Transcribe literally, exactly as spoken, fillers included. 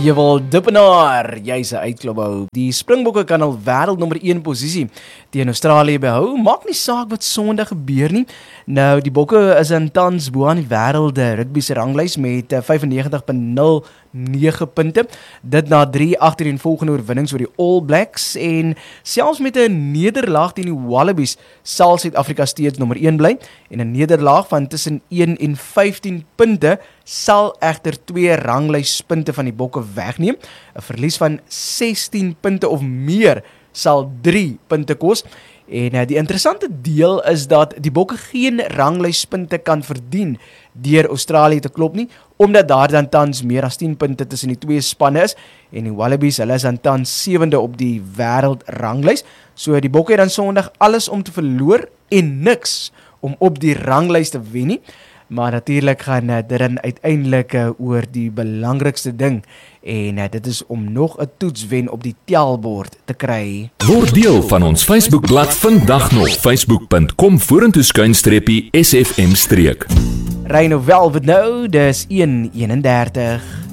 Ewald Dippenaar, jy's 'n uitklop. Die Springbokke kan al wêreld nommer een posisie teen Australië behou. Maak nie saak wat Sondag gebeur nie. Nou, die Bokke is in tans bo aan die wêreld rugby se ranglys met vyfennegentig punt nul nege punte. Dit na drie agtereenvolgende oorwinnings oor die All Blacks en selfs met 'n nederlaag teen die Wallabies sal Suid-Afrika steeds nommer een bly en 'n nederlaag van tussen een en vyftien punte sal egter twee ranglyspunte van die Bokke wegneem. 'n Verlies van sestien punte of meer sal drie punte kos. En uh, die interessante deel is dat die Bokke geen ranglyspunte kan verdien deur Australië te klop nie, omdat daar dan tans meer as tien punte tussen die twee spanne is, en die Wallabies, hulle is dan tans sewende op die wêreldranglys. So die Bokke het dan Sondag alles om te verloor en niks om op die ranglys te wen nie. Maar natuurlik gaan uh, dit dan uiteindelik uh, oor die belangrikste ding en uh, dit is om nog 'n toetswen op die telbord te kry. Word deel van ons Facebookblad vandag nog, facebook punt com vorentoe skuinstreepie S F M streek. Ry nou wel wat nou, dis een eenendertig.